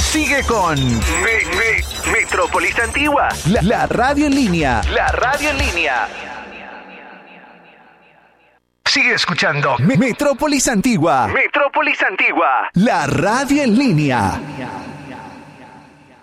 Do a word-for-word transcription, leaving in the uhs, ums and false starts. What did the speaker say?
sigue con Me- Me- Metrópolis Antigua. la, la radio en línea. La radio en línea. Sigue escuchando Me- Metrópolis Antigua, Metrópolis Antigua. la radio en línea.